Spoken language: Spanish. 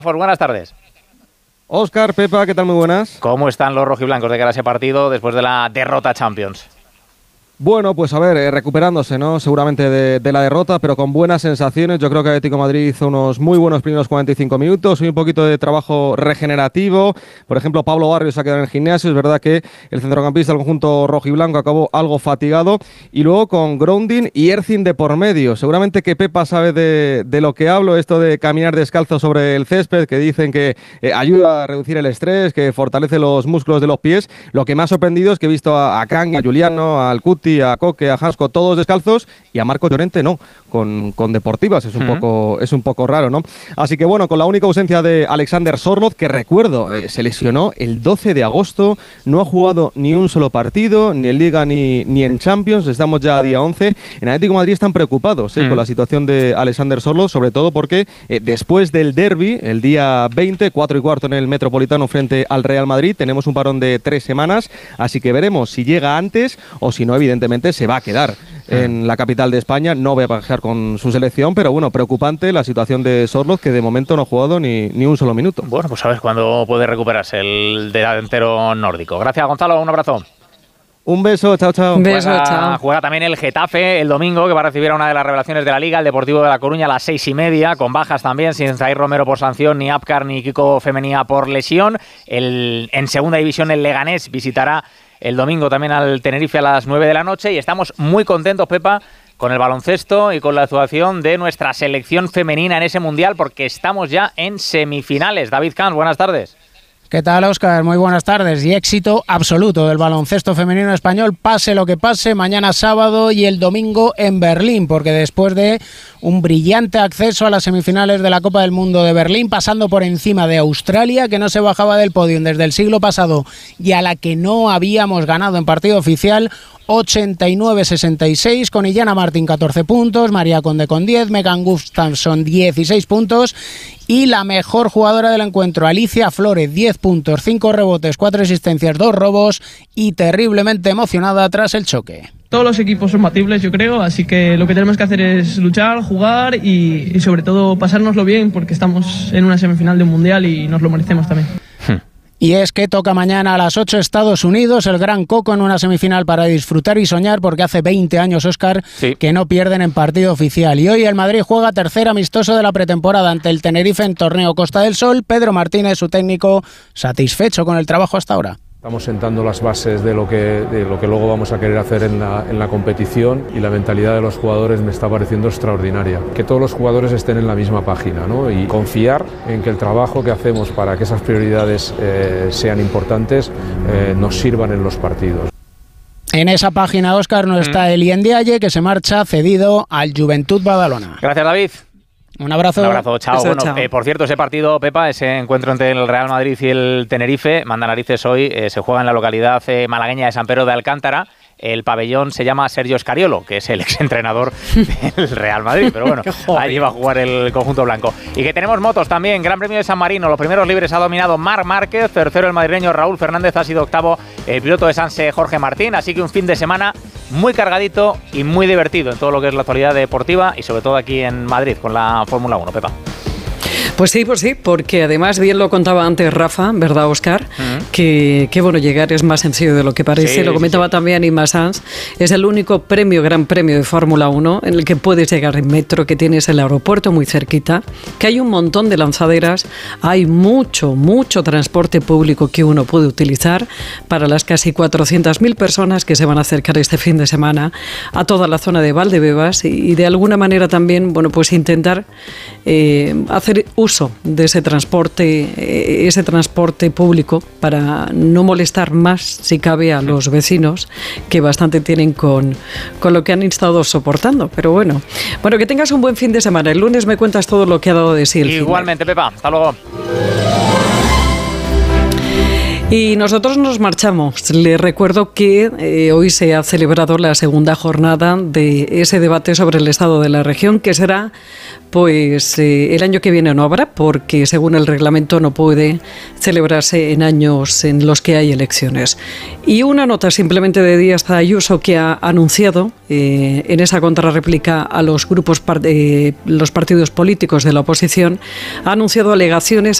Buenas tardes. Óscar, Pepa, ¿qué tal? Muy buenas. ¿Cómo están los rojiblancos de cara a ese partido después de la derrota Champions? Bueno, pues a ver, recuperándose, ¿no? Seguramente de la derrota, pero con buenas sensaciones. Yo creo que Atlético de Madrid hizo unos muy buenos primeros 45 minutos y un poquito de trabajo regenerativo. Por ejemplo, Pablo Barrios ha quedado en el gimnasio. Es verdad que el centrocampista del conjunto rojiblanco acabó algo fatigado. Y luego con Grounding y Ercin de por medio. Seguramente que Pepa sabe de lo que hablo, esto de caminar descalzo sobre el césped, que dicen que ayuda a reducir el estrés, que fortalece los músculos de los pies. Lo que me ha sorprendido es que he visto a Kang, a Juliano, al Cuti, a Coque, a Hansco, todos descalzos, y a Marco Llorente no, con deportivas. Es un poco raro, ¿no? Así que bueno, con la única ausencia de Alexander Sørloth, que recuerdo, se lesionó el 12 de agosto, no ha jugado ni un solo partido, ni en Liga ni en Champions. Estamos ya a día 11. En Atlético de Madrid están preocupados con la situación de Alexander Sørloth, sobre todo porque después del derbi, el día 20, 4:15 en el Metropolitano frente al Real Madrid, tenemos un parón de 3 semanas, así que veremos si llega antes o si no, evidentemente se va a quedar en la capital de España. No va a viajar con su selección, pero bueno, preocupante la situación de Sørloth, que de momento no ha jugado ni un solo minuto. Bueno, pues a ver cuándo puede recuperarse el delantero nórdico. Gracias, Gonzalo, un abrazo. Un beso, chao, chao. Un beso, chao. Juega también el Getafe el domingo, que va a recibir a una de las revelaciones de la Liga, el Deportivo de La Coruña, a las 6:30, con bajas también, sin Zair Romero por sanción, ni Apcar ni Kiko Femenía por lesión. En segunda división, el Leganés visitará el domingo también al Tenerife a las 9 de la noche, y estamos muy contentos, Pepa, con el baloncesto y con la actuación de nuestra selección femenina en ese Mundial, porque estamos ya en semifinales. David Camps, buenas tardes. ¿Qué tal, Óscar? Muy buenas tardes. Y éxito absoluto del baloncesto femenino español, pase lo que pase, mañana sábado y el domingo en Berlín, porque después de un brillante acceso a las semifinales de la Copa del Mundo de Berlín, pasando por encima de Australia, que no se bajaba del podium desde el siglo pasado y a la que no habíamos ganado en partido oficial, 89-66, con Illana Martín 14 puntos, María Conde con 10, Megan Gustafsson 16 puntos y la mejor jugadora del encuentro, Alicia Flores, 10 puntos, 5 rebotes, 4 asistencias, 2 robos y terriblemente emocionada tras el choque. Todos los equipos son batibles, yo creo, así que lo que tenemos que hacer es luchar, jugar y sobre todo pasárnoslo bien, porque estamos en una semifinal de un mundial y nos lo merecemos también. Y es que toca mañana a las 8 Estados Unidos, el Gran Coco en una semifinal para disfrutar y soñar, porque hace 20 años, Óscar, que no pierden en partido oficial. Y hoy el Madrid juega tercer amistoso de la pretemporada ante el Tenerife en torneo Costa del Sol. Pedro Martínez, su técnico, satisfecho con el trabajo hasta ahora. Estamos sentando las bases de lo que luego vamos a querer hacer en la competición, y la mentalidad de los jugadores me está pareciendo extraordinaria. Que todos los jugadores estén en la misma página, ¿no? Y confiar en que el trabajo que hacemos para que esas prioridades sean importantes nos sirvan en los partidos. En esa página, Óscar, no está Eli Ndiaye, que se marcha cedido al Juventud Badalona. Gracias, David. Un abrazo. Un abrazo, chao. Eso, bueno, chao. Por cierto, ese partido, Pepa, ese encuentro entre el Real Madrid y el Tenerife, manda narices hoy, se juega en la localidad malagueña de San Pedro de Alcántara. El pabellón se llama Sergio Scariolo, que es el exentrenador del Real Madrid, pero bueno, ahí va a jugar el conjunto blanco. Y que tenemos motos también, Gran Premio de San Marino, los primeros libres ha dominado Marc Márquez, tercero el madrileño Raúl Fernández, ha sido octavo el piloto de Sanse Jorge Martín, así que un fin de semana muy cargadito y muy divertido en todo lo que es la actualidad deportiva y sobre todo aquí en Madrid con la Fórmula 1, Pepa. Pues sí, porque además bien lo contaba antes Rafa, ¿verdad, Óscar? Que bueno, llegar es más sencillo de lo que parece. Sí, lo comentaba también Inma Sanz. Es el único gran premio de Fórmula 1 en el que puedes llegar en metro, que tienes el aeropuerto muy cerquita, que hay un montón de lanzaderas, hay mucho transporte público que uno puede utilizar para las casi 400.000 personas que se van a acercar este fin de semana a toda la zona de Valdebebas y de alguna manera también, bueno, pues intentar hacer uso de ese transporte público para no molestar más, si cabe, a los vecinos, que bastante tienen con lo que han estado soportando. Pero bueno, que tengas un buen fin de semana. El lunes me cuentas todo lo que ha dado de sí el Igualmente, Pepa. Hasta luego. Y nosotros nos marchamos. Les recuerdo que hoy se ha celebrado la segunda jornada de ese debate sobre el estado de la región, que será pues el año que viene no habrá, porque según el reglamento no puede celebrarse en años en los que hay elecciones. Y una nota simplemente de Díaz Ayuso, que ha anunciado en esa contrarréplica a los grupos, los partidos políticos de la oposición, ha anunciado alegaciones